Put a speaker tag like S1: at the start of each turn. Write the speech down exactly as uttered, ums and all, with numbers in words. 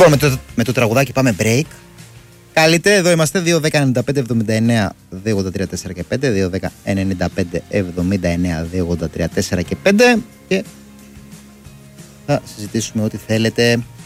S1: Λοιπόν, με το, με το τραγουδάκι πάμε break. Καλείτε, εδώ είμαστε δύο δέκα ενενήντα πέντε εβδομήντα εννέα δύο ογδόντα τρία τέσσερα και πέντε, δύο δέκα ενενήντα πέντε εβδομήντα εννέα δύο ογδόντα τρία τέσσερα και πέντε και θα συζητήσουμε ό,τι θέλετε.